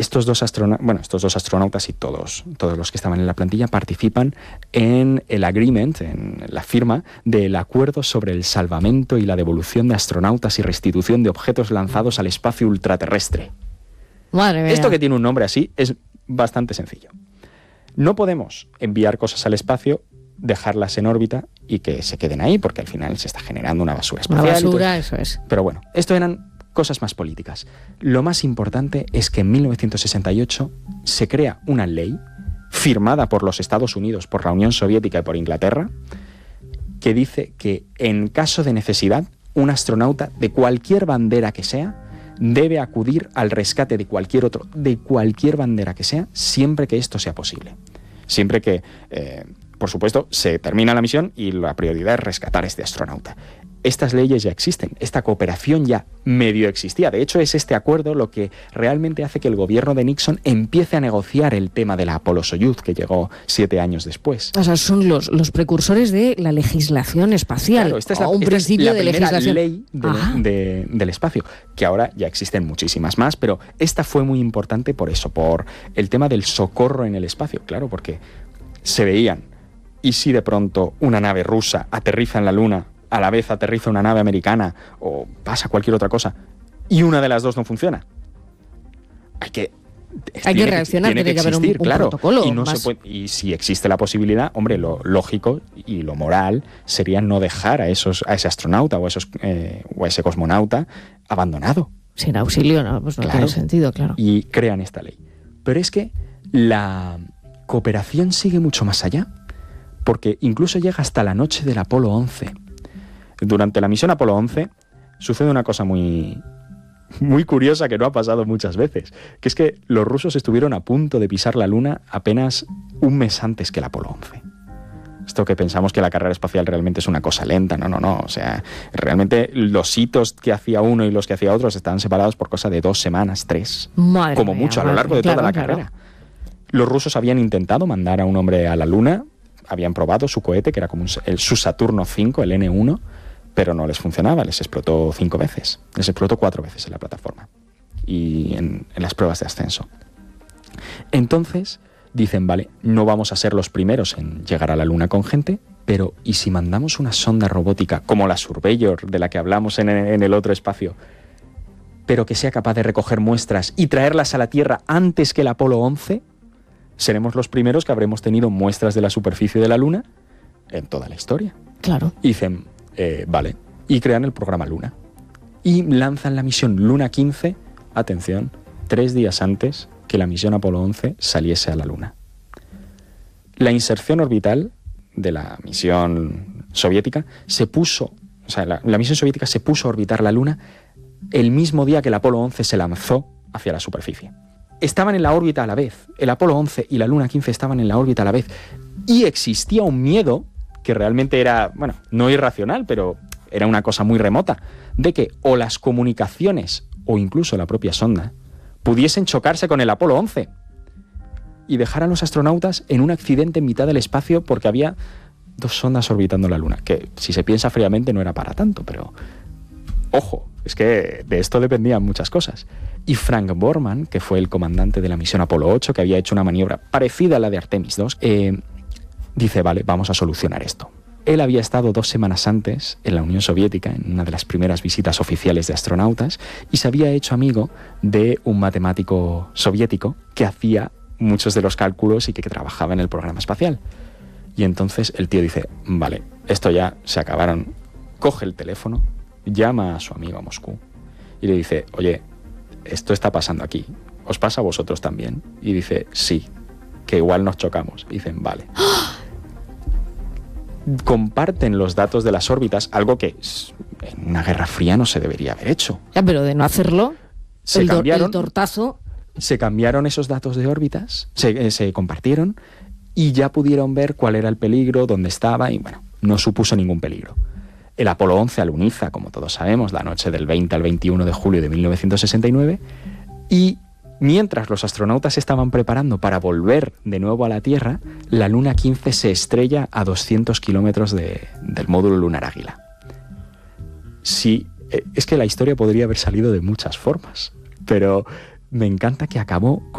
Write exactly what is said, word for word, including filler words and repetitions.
estos dos astronautas, bueno, estos dos astronautas y todos, todos los que estaban en la plantilla participan en el agreement, en la firma del acuerdo sobre el salvamento y la devolución de astronautas y restitución de objetos lanzados al espacio ultraterrestre. Madre mía. Esto, que tiene un nombre así, es bastante sencillo. No podemos enviar cosas al espacio, dejarlas en órbita y que se queden ahí, porque al final se está generando una basura espacial. Una basura, eso es. Pero bueno, esto eran cosas más políticas. Lo más importante es que en mil novecientos sesenta y ocho se crea una ley firmada por los Estados Unidos, por la Unión Soviética y por Inglaterra, que dice que en caso de necesidad, un astronauta de cualquier bandera que sea debe acudir al rescate de cualquier otro, de cualquier bandera que sea, siempre que esto sea posible. Siempre que, eh, por supuesto, se termina la misión y la prioridad es rescatar a este astronauta. Estas leyes ya existen, esta cooperación ya medio existía. De hecho, es este acuerdo lo que realmente hace que el gobierno de Nixon empiece a negociar el tema de la Apolo-Soyuz, que llegó siete años después. O sea, son los, los precursores de la legislación espacial. Claro, esta es la, o un esta principio es la de primera legislación. ley de, de, del espacio, que ahora ya existen muchísimas más, pero esta fue muy importante por eso, por el tema del socorro en el espacio, claro, porque se veían, y si de pronto una nave rusa aterriza en la Luna, a la vez aterriza una nave americana o pasa cualquier otra cosa y una de las dos no funciona, hay que hay que reaccionar, tiene que, tiene que existir, haber un, un claro, protocolo. Y, no más... se puede, y si existe la posibilidad, hombre, lo lógico y lo moral sería no dejar a esos a ese astronauta o a, esos, eh, o a ese cosmonauta abandonado. Sin auxilio, no, pues no claro. tiene sentido, claro. Y crean esta ley. Pero es que la cooperación sigue mucho más allá, porque incluso llega hasta la noche del Apolo once. Durante la misión Apolo once sucede una cosa muy, muy curiosa que no ha pasado muchas veces, que es que los rusos estuvieron a punto de pisar la Luna apenas un mes antes que el Apolo once. Esto que pensamos que la carrera espacial realmente es una cosa lenta, no, no, no. O sea, realmente los hitos que hacía uno y los que hacía otros estaban separados por cosa de dos semanas, tres, madre como mía, mucho, a lo largo de claro, toda la claro. carrera. Los rusos habían intentado mandar a un hombre a la Luna, habían probado su cohete, que era como un, el, su Saturno cinco, el ene uno, pero no les funcionaba, les explotó cinco veces, les explotó cuatro veces en la plataforma y en, en las pruebas de ascenso. Entonces dicen, vale, no vamos a ser los primeros en llegar a la Luna con gente, pero ¿y si mandamos una sonda robótica como la Surveyor, de la que hablamos en, en el otro espacio, pero que sea capaz de recoger muestras y traerlas a la Tierra antes que el Apolo once? Seremos los primeros que habremos tenido muestras de la superficie de la Luna en toda la historia. Claro. Y dicen, eh, vale, y crean el programa Luna. Y lanzan la misión Luna quince, atención, tres días antes que la misión Apolo once saliese a la Luna. La inserción orbital de la misión soviética se puso, o sea, la, la misión soviética se puso a orbitar la Luna el mismo día que el Apolo once se lanzó hacia la superficie. Estaban en la órbita a la vez. El Apolo once y la Luna quince estaban en la órbita a la vez. Y existía un miedo que realmente era, bueno, no irracional, pero era una cosa muy remota, de que o las comunicaciones o incluso la propia sonda pudiesen chocarse con el Apolo once y dejar a los astronautas en un accidente en mitad del espacio porque había dos sondas orbitando la Luna, que si se piensa fríamente no era para tanto, pero ojo, es que de esto dependían muchas cosas. Y Frank Borman, que fue el comandante de la misión Apolo ocho, que había hecho una maniobra parecida a la de Artemis dos, eh, dice, vale, vamos a solucionar esto. Él había estado dos semanas antes en la Unión Soviética, en una de las primeras visitas oficiales de astronautas, y se había hecho amigo de un matemático soviético que hacía muchos de los cálculos y que, que trabajaba en el programa espacial. Y entonces el tío dice, vale, esto ya se acabaron. Coge el teléfono, llama a su amigo a Moscú y le dice, oye, esto está pasando aquí, ¿os pasa a vosotros también? Y dice, sí, que igual nos chocamos. Y dicen, vale. Comparten los datos de las órbitas, algo que en una guerra fría no se debería haber hecho. Ya, pero de no hacerlo, se el, cambiaron, el tortazo... Se cambiaron esos datos de órbitas, se, se compartieron y ya pudieron ver cuál era el peligro, dónde estaba y, bueno, no supuso ningún peligro. El Apolo once aluniza, como todos sabemos, la noche del veinte al veintiuno de julio de mil novecientos sesenta y nueve y mientras los astronautas se estaban preparando para volver de nuevo a la Tierra, la Luna quince se estrella a doscientos kilómetros de, del módulo lunar Águila. Sí, es que la historia podría haber salido de muchas formas, pero me encanta que acabó con